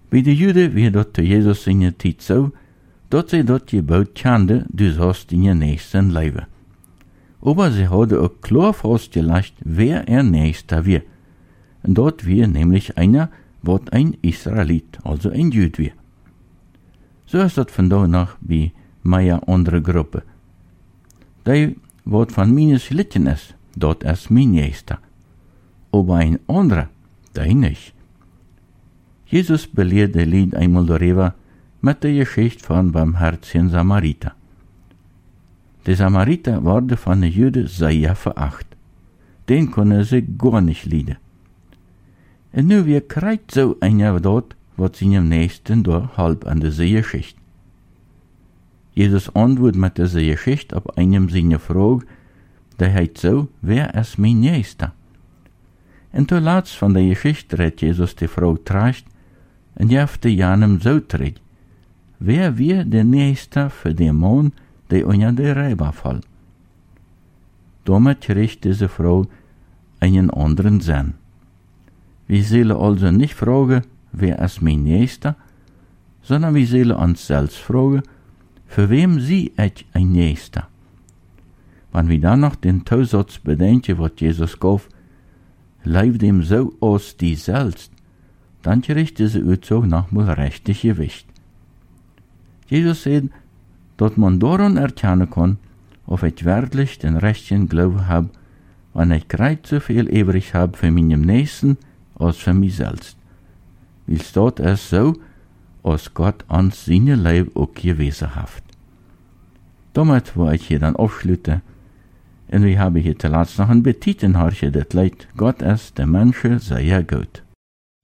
Bij de Juden weer dat te Jezus in je tijd zo, dat zij dat je bout kende, dus hast in je nächsten leven. Aber sie hadden ook klar vastgelegd wer nächster weer. En dat weer nämlich einer, wat een Israëliet, also een Jude weer. Zo is dat vandaag nog bij mijn andere groepen. Die wat van mijn gelitten is, dat is mijn nächster. Aber een andere, die niet. Jesus beleerde de Lied einmal darüber met de Geschichte van barmherzigen Samariter. De Samariter worden van de Juden zeer veracht. Den kunnen ze gar nicht leiden. En nu weer krijgt zo einer dat wat zijn nächsten door halb an deze Geschichte. Jesus antwoordt met deze Geschichte op einem seiner Frage, die heet zo, wer is mijn nächster? En te laatst van de Geschichte redt Jesus de Frau tracht en jefte Janem zo terug. Wer weer de nächster für den Mann, die onder de Räuber fall? Damit kriegt diese Frau einen anderen Sinn. Wir sollen also nicht fragen, wer ist mein Nächster, sondern wir sollen uns selbst fragen, für wem sie ich ein Nächster? Wenn wir dann noch den Zusatz bedenken, was Jesus gab, leib dem so aus die selbst, dann kriegt diese Aussage nochmal richtig Gewicht. Jesus sagt, dass man daran erkennen kann, ob ich wirklich den rechten Glauben habe, wenn ich gerade so viel übrig habe für meinen Nächsten als für mich selbst. Weil dort ist so, als Gott uns seine Leben auch gewesen hat. Damit will ich hier dann aufschließen. Und wir haben hier zuletzt noch ein Betiteln, das Lied Gott ist der Menschen sehr gut.